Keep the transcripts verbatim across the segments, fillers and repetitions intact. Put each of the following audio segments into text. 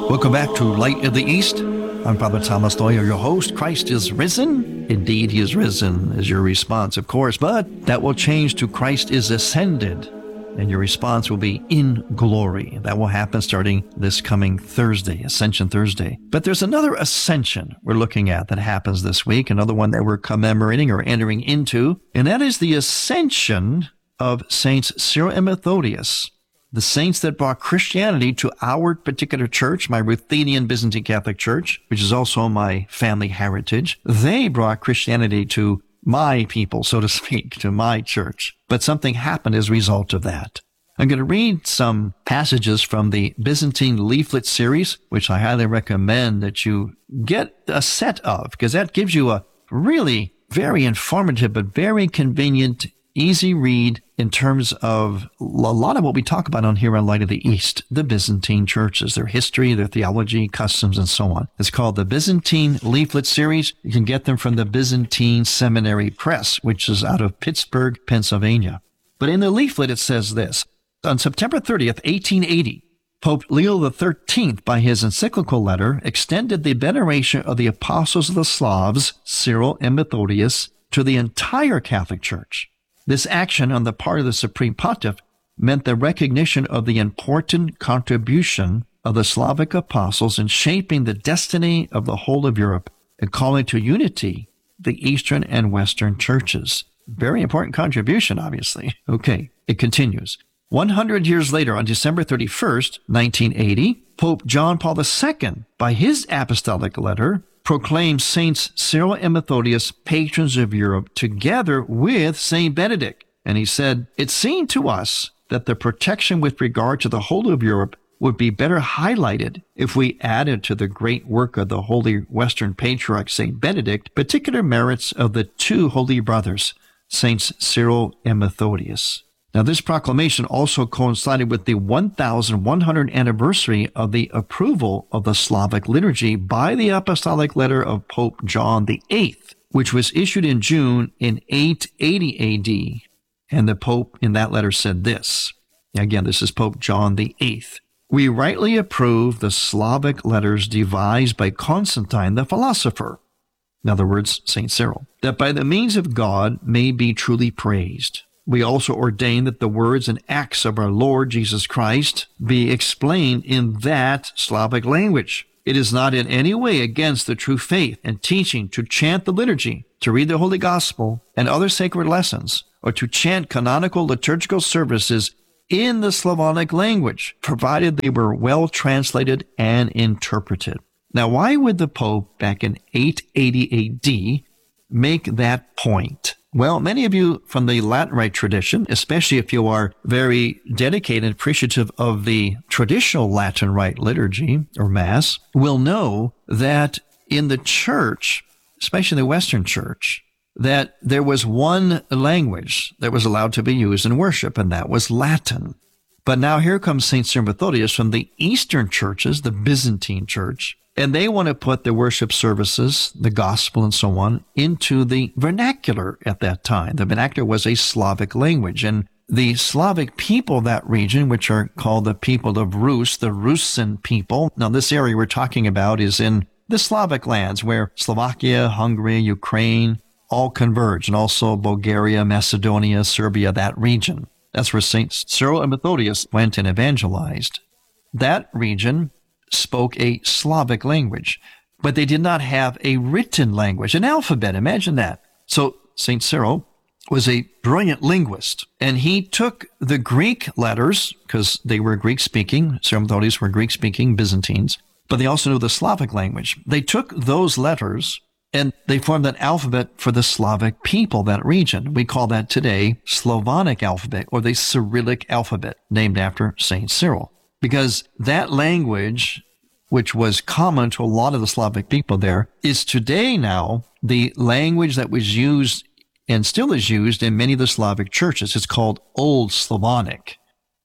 Welcome back to Light of the East. I'm Father Thomas Loya, your host. Christ is risen. Indeed, he is risen is your response, of course, but that will change to Christ is ascended, and your response will be in glory. That will happen starting this coming Thursday, Ascension Thursday. But there's another ascension we're looking at that happens this week, another one that we're commemorating or entering into, and that is the ascension of Saints Cyril and Methodius, the saints that brought Christianity to our particular church, my Ruthenian Byzantine Catholic Church, which is also my family heritage. They brought Christianity to my people, so to speak, to my church. But something happened as a result of that. I'm going to read some passages from the Byzantine leaflet series, which I highly recommend that you get a set of, because that gives you a really very informative but very convenient, easy read in terms of a lot of what we talk about on here on Light of the East, the Byzantine churches, their history, their theology, customs, and so on. It's called the Byzantine Leaflet Series. You can get them from the Byzantine Seminary Press, which is out of Pittsburgh, Pennsylvania. But in the leaflet, it says this: on September thirtieth, eighteen eighty, Pope Leo the thirteenth, by his encyclical letter, extended the veneration of the apostles of the Slavs, Cyril and Methodius, to the entire Catholic Church. This action on the part of the Supreme Pontiff meant the recognition of the important contribution of the Slavic apostles in shaping the destiny of the whole of Europe and calling to unity the Eastern and Western churches. Very important contribution, obviously. Okay, it continues. One hundred years later, on December thirty-first, nineteen eighty, Pope John Paul the Second, by his apostolic letter, proclaimed Saints Cyril and Methodius patrons of Europe together with Saint Benedict. And he said, "It seemed to us that the protection with regard to the whole of Europe would be better highlighted if we added to the great work of the Holy Western Patriarch Saint Benedict particular merits of the two holy brothers, Saints Cyril and Methodius." Now, this proclamation also coincided with the one thousand one hundredth anniversary of the approval of the Slavic liturgy by the apostolic letter of Pope John the Eighth, which was issued in June in eight eighty A D. And the Pope in that letter said this. Again, this is Pope John the Eighth. "We rightly approve the Slavic letters devised by Constantine the philosopher," in other words, Saint Cyril, "that by the means of God may be truly praised. We also ordain that the words and acts of our Lord Jesus Christ be explained in that Slavic language. It is not in any way against the true faith and teaching to chant the liturgy, to read the Holy Gospel and other sacred lessons, or to chant canonical liturgical services in the Slavonic language, provided they were well translated and interpreted." Now, why would the Pope back in eight eighty A D make that point? Well, many of you from the Latin Rite tradition, especially if you are very dedicated and appreciative of the traditional Latin Rite liturgy or Mass, will know that in the church, especially the Western church, that there was one language that was allowed to be used in worship, and that was Latin. But now here comes Saint Cyril and Methodius from the Eastern churches, the Byzantine church, and they want to put the worship services, the gospel and so on, into the vernacular at that time. The vernacular was a Slavic language, and the Slavic people of that region, which are called the people of Rus, the Rusin people. Now, this area we're talking about is in the Slavic lands where Slovakia, Hungary, Ukraine all converge, and also Bulgaria, Macedonia, Serbia, that region. That's where Saints Cyril and Methodius went and evangelized. That region spoke a Slavic language, but they did not have a written language, an alphabet. Imagine that. So Saint Cyril was a brilliant linguist, and he took the Greek letters, because they were Greek-speaking, Cyril and Methodius were Greek-speaking Byzantines, but they also knew the Slavic language. They took those letters and they formed an alphabet for the Slavic people, that region. We call that today Slavonic alphabet, or the Cyrillic alphabet, named after Saint Cyril. Because that language, which was common to a lot of the Slavic people there, is today now the language that was used and still is used in many of the Slavic churches. It's called Old Slavonic.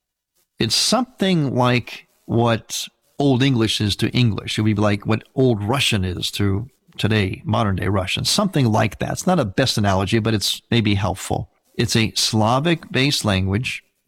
It's something like what Old English is to English. It would be like what Old Russian is to today, modern-day Russian. Something like that. It's not a best analogy, but it's maybe helpful. It's a Slavic-based language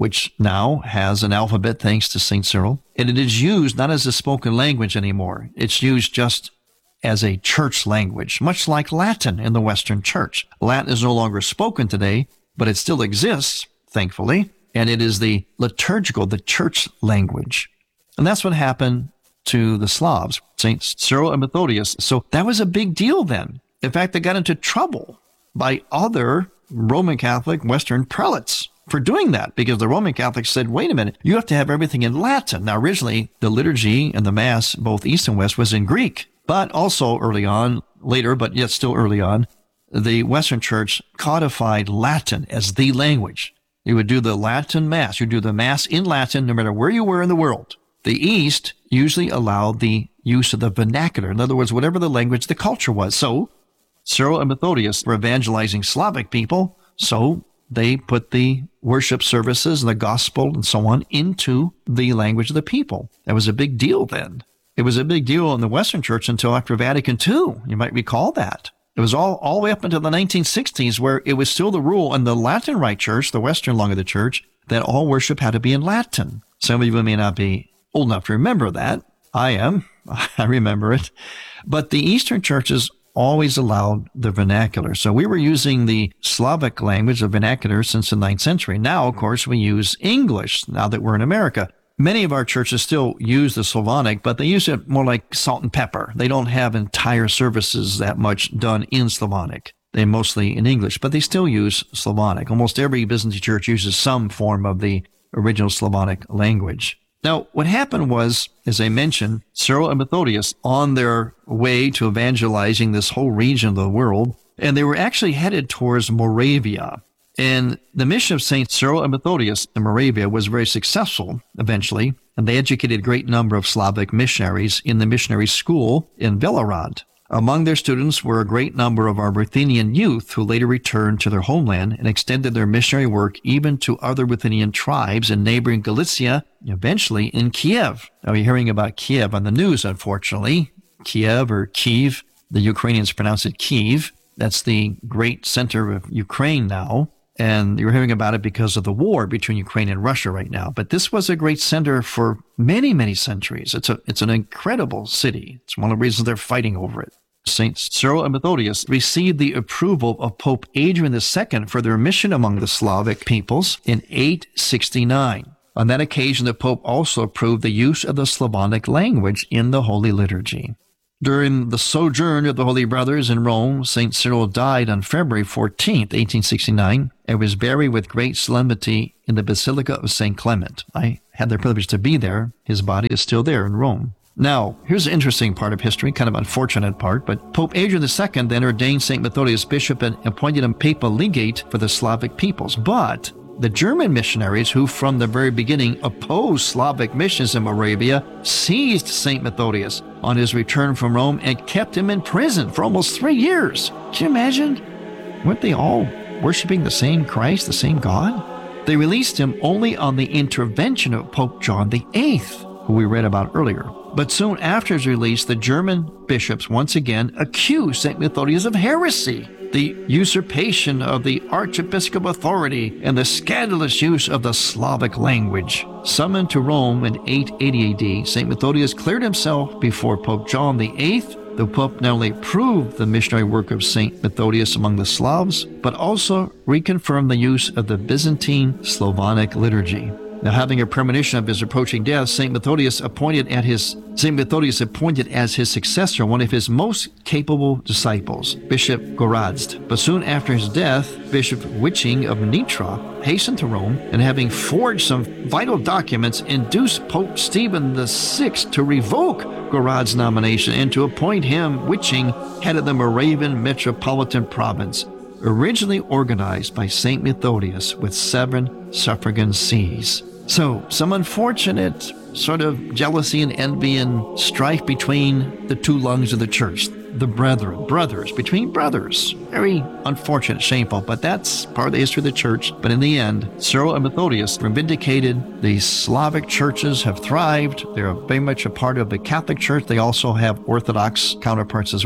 which now has an alphabet thanks to Saint Cyril. And it is used not as a spoken language anymore. It's used just as a church language, much like Latin in the Western Church. Latin is no longer spoken today, but it still exists, thankfully, and it is the liturgical, the church language. And that's what happened to the Slavs, Saints Cyril and Methodius. So that was a big deal then. In fact, they got into trouble by other Roman Catholic Western prelates for doing that, because the Roman Catholics said, wait a minute, you have to have everything in Latin. Now, originally, the liturgy and the Mass, both East and West, was in Greek. But also early on, later, but yet still early on, the Western Church codified Latin as the language. You would do the Latin Mass. You would do the Mass in Latin no matter where you were in the world. The East usually allowed the use of the vernacular. In other words, whatever the language, the culture was. So Cyril and Methodius were evangelizing Slavic people, so they put the worship services and the gospel and so on into the language of the people. That was a big deal then. It was a big deal in the Western Church until after Vatican Two. You might recall that. It was all, all the way up until the nineteen sixties where it was still the rule in the Latin Rite Church, the Western lung of the Church, that all worship had to be in Latin. Some of you may not be old enough to remember that. I am. I remember it. But the Eastern churches always allowed the vernacular. So we were using the Slavic language, the vernacular, since the ninth century. Now, of course, we use English now that we're in America. Many of our churches still use the Slavonic, but they use it more like salt and pepper. They don't have entire services that much done in Slavonic. They're mostly in English, but they still use Slavonic. Almost every Byzantine church uses some form of the original Slavonic language. Now, what happened was, as I mentioned, Cyril and Methodius on their way to evangelizing this whole region of the world, and they were actually headed towards Moravia. And the mission of Saint Cyril and Methodius in Moravia was very successful eventually, and they educated a great number of Slavic missionaries in the missionary school in Velorad. Among their students were a great number of our Ruthenian youth who later returned to their homeland and extended their missionary work even to other Ruthenian tribes in neighboring Galicia, eventually in Kiev. Now, you're hearing about Kiev on the news, unfortunately. Kiev or Kiev, the Ukrainians pronounce it Kiev. That's the great center of Ukraine now. And you're hearing about it because of the war between Ukraine and Russia right now. But this was a great center for many, many centuries. It's a, it's an incredible city. It's one of the reasons they're fighting over it. Saints Cyril and Methodius received the approval of Pope Adrian the Second for their mission among the Slavic peoples in eight sixty-nine. On that occasion, the Pope also approved the use of the Slavonic language in the Holy Liturgy. During the sojourn of the Holy Brothers in Rome, Saint Cyril died on February fourteenth, eighteen sixty-nine, and was buried with great solemnity in the Basilica of Saint Clement. I had the privilege to be there. His body is still there in Rome. Now, here's an interesting part of history, kind of unfortunate part, but Pope Adrian the Second then ordained Saint Methodius bishop and appointed him papal legate for the Slavic peoples. But the German missionaries, who from the very beginning opposed Slavic missions in Moravia, seized Saint Methodius on his return from Rome and kept him in prison for almost three years. Can you imagine? Weren't they all worshiping the same Christ, the same God? They released him only on the intervention of Pope John the Eighth, who we read about earlier. But soon after his release, the German bishops once again accused Saint Methodius of heresy, the usurpation of the archiepiscopal authority, and the scandalous use of the Slavic language. Summoned to Rome in eight eighty A D, Saint Methodius cleared himself before Pope John the Eighth. The Pope not only approved the missionary work of Saint Methodius among the Slavs, but also reconfirmed the use of the Byzantine Slavonic liturgy. Now, having a premonition of his approaching death, Saint Methodius appointed at his Saint Methodius appointed as his successor one of his most capable disciples, Bishop Gorazd. But soon after his death, Bishop Witching of Nitra hastened to Rome, and having forged some vital documents, induced Pope Stephen the Sixth to revoke Gorazd's nomination and to appoint him, Witching, head of the Moravian Metropolitan Province, originally organized by Saint Methodius with seven suffragan sees. So, some unfortunate sort of jealousy and envy and strife between the two lungs of the church, the brethren, brothers, between brothers. Very unfortunate, shameful, but that's part of the history of the church. But in the end, Cyril and Methodius were vindicated. The Slavic churches have thrived. They're very much a part of the Catholic Church. They also have Orthodox counterparts as well.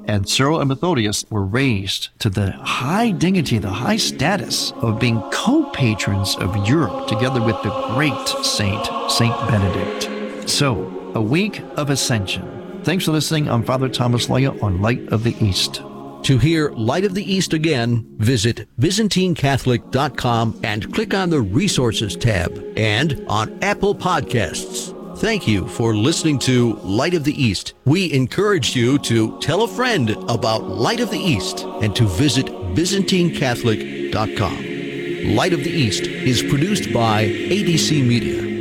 And Cyril and Methodius were raised to the high dignity, the high status of being co-patrons of Europe together with the great saint, Saint Benedict. So, a week of ascension. Thanks for listening. I'm Father Thomas Loya on Light of the East. To hear Light of the East again, visit Byzantine Catholic dot com and click on the Resources tab and on Apple Podcasts. Thank you for listening to Light of the East. We encourage you to tell a friend about Light of the East and to visit Byzantine Catholic dot com. Light of the East is produced by A D C Media.